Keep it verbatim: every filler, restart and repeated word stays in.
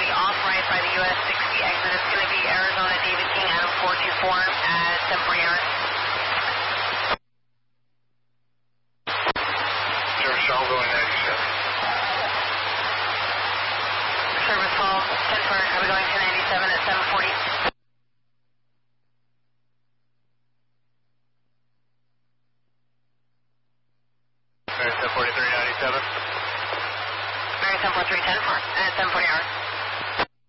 off right by the U S sixty exit. It's going to be Arizona David King Adam four two four at seven forty yard. Service all going ninety-seven. Service twelve, ten four, are we going to ninety-seven at seven forty? Mary ten forty-three ninety-seven. Mary ten forty-three ten four at seven forty yard.